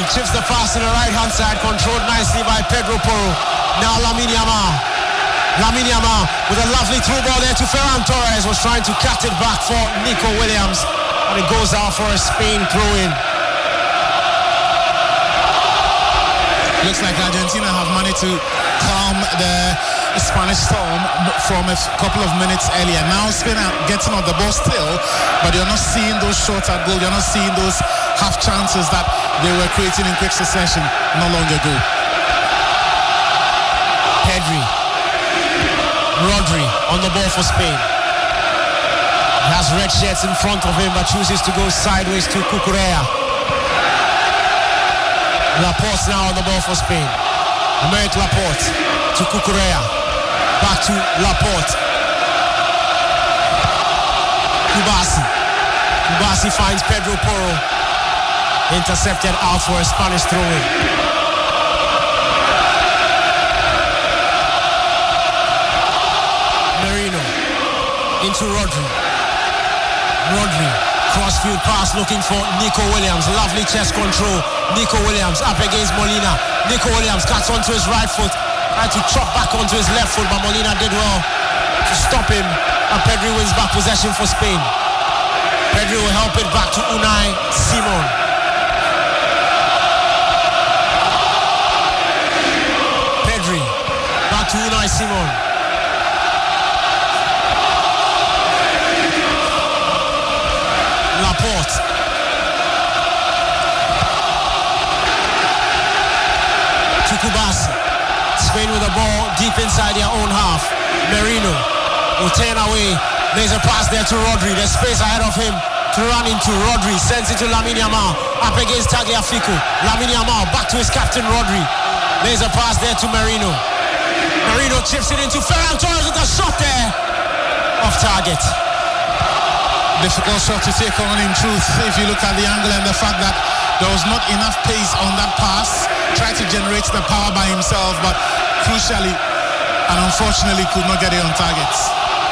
chips the pass to the right-hand side, controlled nicely by Pedro Porro. Now Lamine Yamal. Lamine Yamal with a lovely through ball there to Ferran Torres, was trying to cut it back for Nico Williams, and it goes out for a Spain throw-in. Looks like Argentina have managed to calm the Spanish storm from a couple of minutes earlier. Now Spain are getting on the ball still, but you're not seeing those shots at goal. You're not seeing those half chances that they were creating in quick succession not long ago. Pedri. Rodri on the ball for Spain. He has red shirts in front of him, but chooses to go sideways to Cucurella. Laporte now on the ball for Spain. Aymeric Laporte to Cucurella. Back to Laporte. Kubasi. Kubasi finds Pedro Porro. Intercepted out for a Spanish throw-in. Merino into Rodri. Rodri. Crossfield pass looking for Nico Williams. Lovely chest control. Nico Williams up against Molina. Nico Williams cuts onto his right foot. Tried to chop back onto his left foot, but Molina did well to stop him. And Pedri wins back possession for Spain. Pedri will help it back to Unai Simon. Pedri back to Unai Simon. Laporte. To Kubasi. Spain with the ball deep inside their own half. Merino will turn away. There's a pass there to Rodri. There's space ahead of him to run into. Rodri sends it to Lamine Yamal. Up against Tagliafico. Lamine Yamal back to his captain Rodri. There's a pass there to Merino. Merino chips it into Ferran Torres with a shot there. Off target. Difficult shot to take on, in truth, if you look at the angle and the fact that there was not enough pace on that pass. Tried to generate the power by himself, but crucially and unfortunately could not get it on target.